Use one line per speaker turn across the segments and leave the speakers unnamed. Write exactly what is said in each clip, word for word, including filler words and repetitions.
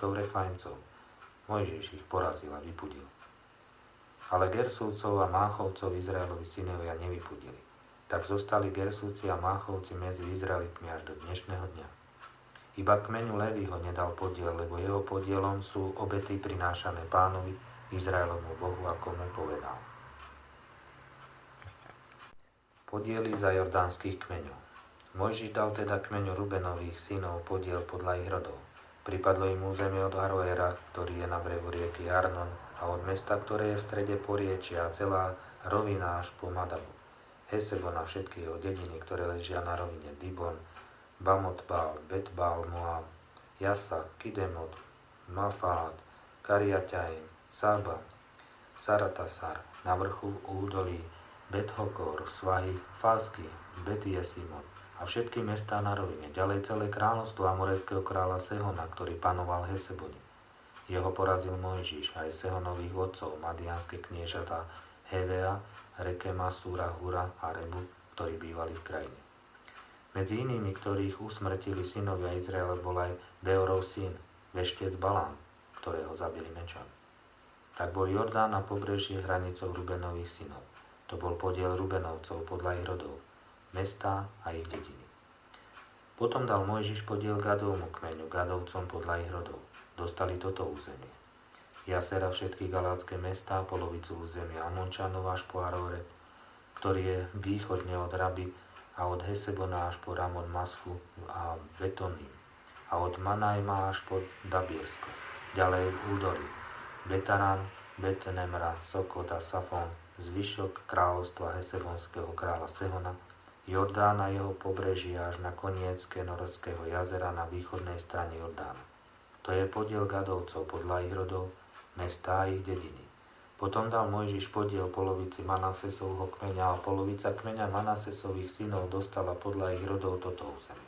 knížkov Refajmcov. Mojžiš ich porazil a vypudil. Ale Gersúcov a Máchovcov Izraelovi synovia nevypudili. Tak zostali Gersúci a Máchovci medzi Izraelitmi až do dnešného dňa. Iba kmeňu Levího nedal podiel, lebo jeho podielom sú obety prinášané Pánovi, Izraelovmu Bohu, ako mu povedal. Podiely za jordánskych kmeňov. Mojžiš dal teda kmeňu Rubenových synov podiel podľa ich rodov. Pripadlo im územie od Aroera, ktorý je na brehu rieky Arnon, a od mesta, ktoré je v strede poriečia, celá rovina až po Madabu. Hesebon a všetky jeho dediny, ktoré ležia na rovine Dibon, Bamotbál, Betbál, Moab, Jasa, Kidemot, Mafád, Kariaťain, Saba, Saratasar, na vrchu údolí, Bethokor, Svahy, Fásky, Betiesimon a všetky mestá na rovine. Ďalej celé kráľovstvo amorejského kráľa Sehona, ktorý panoval v Hesebone. Jeho porazil Mojžiš aj Sehonových vodcov, madianské kniežatá Hevea, Rekema, Súra, Hura a Rebu, ktorí bývali v krajine. Medzi inými, ktorých usmrtili synovia Izraela, bol aj Beorov syn, veštec Balám, ktorého zabili mečom. Tak bol Jordán na pobrežie hranicou Rubenových synov. To bol podiel Rubenovcov podľa ich rodov, mestá a ich dediny. Potom dal Mojžiš podiel Gadovmu kmeňu, Gadovcom podľa ich rodov. Dostali toto územie. Jasera, všetky galátske mestá, polovicu územia Amončanov až po Aroret, ktorý je východne od Raby a od Hesebona až po Ramon Masfu a Betoním a od Manajma až po Dabiersko. Ďalej údory Betaran, Betnemra, Sokot a Safon, zvyšok kráľovstva Hesebonského kráľa Sehona, Jordán a jeho pobrežie až na koniec Kenorského jazera na východnej strane Jordána. To je podiel Gadovcov podľa ich rodov, mestá a ich dediny. Potom dal Mojžiš podiel polovici Manasesovho kmeňa a polovica kmeňa Manasesových synov dostala podľa ich rodov toto územie.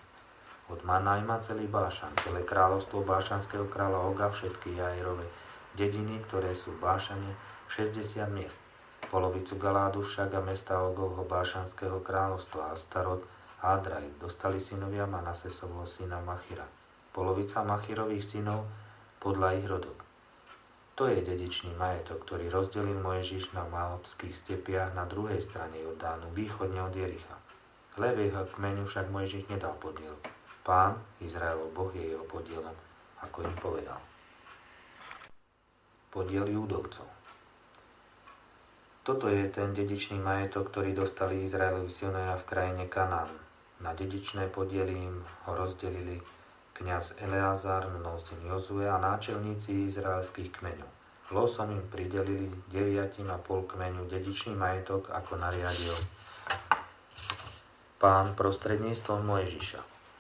Od Manajma celý Bášan, celé kráľovstvo Bášanského kráľa Oga, všetky Jairove dediny, ktoré sú v Bášane, šesťdesiat miest. Polovicu Galádu však a mesta Ogovho Bášanského kráľovstva Astarot a Adraj dostali synovia Manasesovho syna Machira. Polovica Machirových synov podľa ich rodov. To je dedičný majetok, ktorý rozdelil Mojžiš na Moabských stepiach na druhej strane Jordánu, východne od Jericha. Levého kmeňu však Mojžiš nedal podiel. Pán, Izraelov Boh, je jeho podielom, ako im povedal. Podiel Júdovcov. Toto je ten dedičný majetok, ktorý dostali Izraelovi synovia v krajine Kanán. Na dedičné podiely im ho rozdelili kňaz Eleazar, Nunov syn Jozue a náčelníci izraelských kmeňov. Losom im pridelili deviatim a pol kmeňu dedičný majetok, ako nariadil Pán prostredníctvom Mojžiša.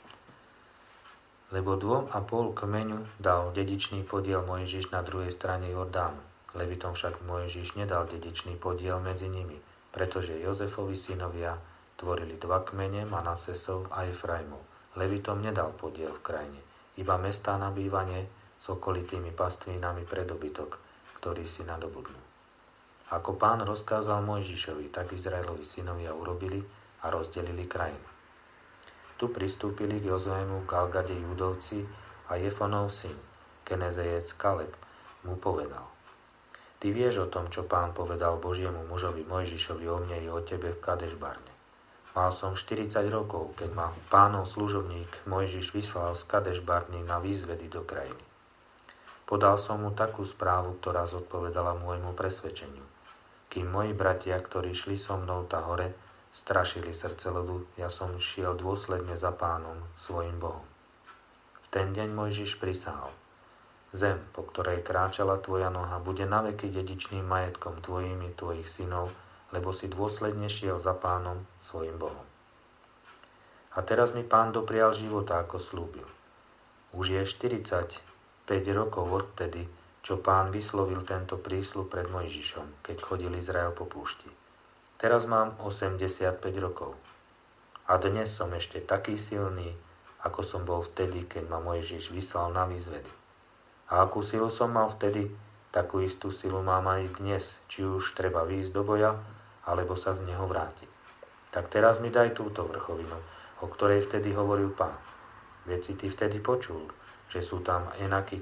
Lebo dvom a pol kmeňu dal dedičný podiel Mojžiš na druhej strane Jordánu. Levitom však Mojžiš nedal dedičný podiel medzi nimi, pretože Jozefovi synovia tvorili dva kmene, Manasesov a Efraimov. Levitom nedal podiel v krajine, iba mestá na bývanie s okolitými pastvínami pre dobytok, ktorý si nadobudnú. Ako Pán rozkázal Mojžišovi, tak Izraelovi synovia urobili a rozdelili krajinu. Tu pristúpili k Jozuemu v Galgade Júdovci a Jefonov syn, Kenezejec Kaleb, mu povedal: Ty vieš o tom, čo Pán povedal Božiemu mužovi Mojžišovi o mne i o tebe v Kadešbarne. Mal som štyridsať rokov, keď ma Pánov služobník Mojžiš vyslal z Kadešbarny na výzvedy do krajiny. Podal som mu takú správu, ktorá zodpovedala môjmu presvedčeniu. Kým moji bratia, ktorí šli so mnou tá hore, strašili srdce ľudu, ja som šiel dôsledne za Pánom, svojim Bohom. V ten deň Mojžiš prisahal: Zem, po ktorej kráčala tvoja noha, bude naveky dedičným majetkom tvojim i tvojich synov, lebo si dôsledne šiel za Pánom, svojim Bohom. A teraz mi Pán doprial života, ako slúbil. Už je štyridsaťpäť rokov odtedy, čo Pán vyslovil tento prísľub pred Mojžišom, keď chodil Izrael po púšti. Teraz mám osemdesiatpäť rokov. A dnes som ešte taký silný, ako som bol vtedy, keď ma Mojžiš vyslal na výzvedy. A akú silu som mal vtedy, takú istú silu mám aj dnes, či už treba výjsť do boja, alebo sa z neho vrátiť. Tak teraz mi daj túto vrchovinu, o ktorej vtedy hovoril Pán. Veď si ty vtedy počul, že sú tam Enaky,